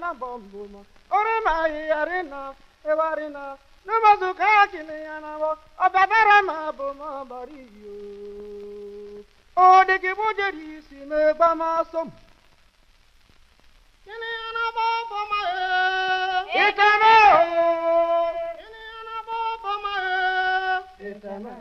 na bombo ore mai arena ewarina namazuka kiniyana wo obabara ma bomo bariyo o de ke bojeri si me bama som kene